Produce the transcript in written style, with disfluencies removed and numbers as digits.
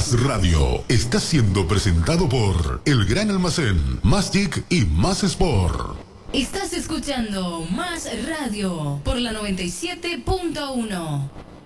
Más Radio está siendo presentado por El Gran Almacén, Más TIC y Más Sport. Estás escuchando Más Radio por la 97.1.